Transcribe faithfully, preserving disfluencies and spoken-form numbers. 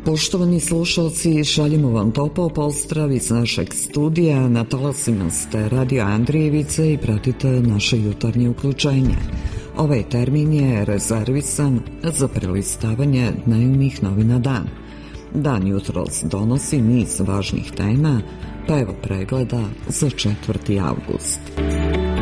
Poštovani slušalci, šaljemo vam topao pozdrav iz našeg studija. Na talasima ste Radio Andrijevice i pratite naše jutarnje uključenje. Ovaj termin je rezervisan za prelistavanje dnevnih novina dan. Dan jutros donosi niz važnih tema, pa evo pregleda za četvrti avgust.